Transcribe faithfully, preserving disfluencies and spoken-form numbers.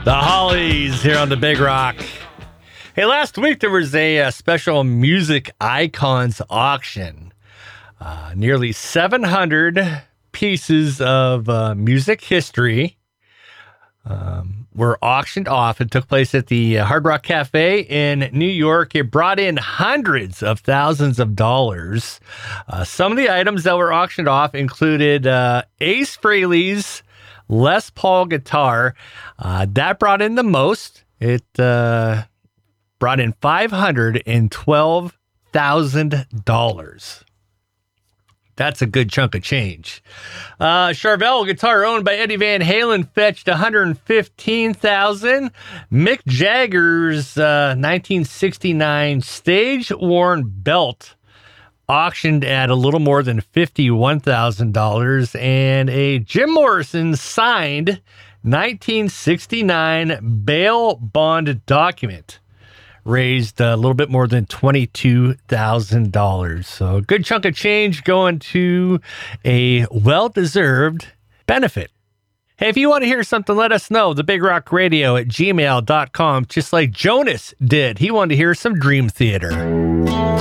The Hollies here on the Big Rock. Hey, last week there was a, a special music icons auction. Uh, nearly seven hundred pieces of uh, music history um, were auctioned off. It took place at the Hard Rock Cafe in New York. It brought in hundreds of thousands of dollars. Uh, some of the items that were auctioned off included uh, Ace Frehley's Les Paul guitar. Uh, that brought in the most. It uh, brought in five hundred twelve thousand dollars. That's a good chunk of change. Uh, Charvel guitar owned by Eddie Van Halen fetched one hundred fifteen thousand dollars. Mick Jagger's uh, nineteen sixty-nine stage-worn belt auctioned at a little more than fifty-one thousand dollars, and a Jim Morrison signed nineteen sixty-nine bail bond document raised a little bit more than twenty-two thousand dollars. So a good chunk of change going to a well-deserved benefit. Hey, if you want to hear something, let us know. The Big Rock Radio at gmail dot com, just like Jonas did. He wanted to hear some Dream Theater.